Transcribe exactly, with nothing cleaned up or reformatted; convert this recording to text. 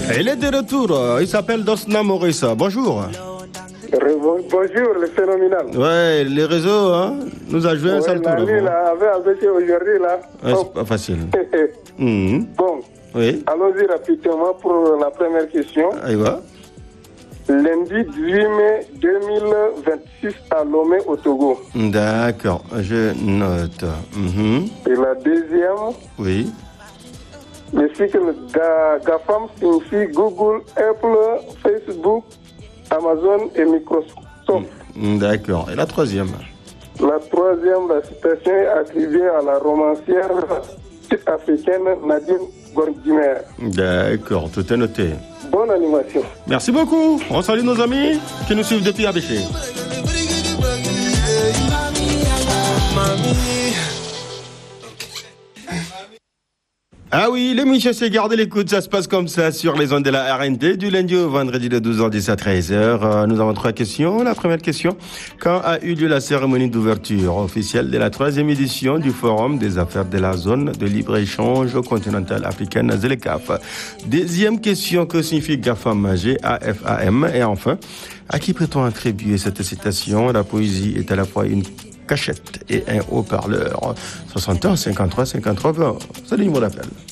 Il est de retour, il s'appelle Dosna Maurice. Bonjour. Bonjour, le phénoménal. Ouais, les réseaux, hein, nous a joué un sale tour. Oui, là, avec, avec aujourd'hui, là. Ouais, c'est pas facile. mmh. Bon, oui. Allons-y rapidement pour la première question. Aïwa. Lundi dix-huit mai deux mille vingt-six à Lomé, au Togo. D'accord, je note. Mmh. Et la deuxième. Oui. Le cycle GAFAM signifie Google, Apple, Facebook, Amazon et Microsoft. D'accord. Et la troisième? La troisième, la citation est attribuée à la romancière sud-africaine Nadine Gordimer. D'accord, tout est noté. Bonne animation. Merci beaucoup. On salue nos amis qui nous suivent depuis A B C. Ah oui, l'émission c'est Garder l'écoute, ça se passe comme ça sur les ondes de la R N T du lundi au vendredi de douze heures dix à treize heures. Euh, nous avons trois questions. La première question, quand a eu lieu la cérémonie d'ouverture officielle de la troisième édition du Forum des affaires de la zone de libre-échange continentale africaine ZLECAf? Deuxième question, que signifie GAFAM, G A F A M? Et enfin, à qui peut-on attribuer cette citation? La poésie est à la fois une cachette et un haut-parleur. soixante et un, cinquante-trois, cinquante-trois, vingt. C'est le numéro d'appel.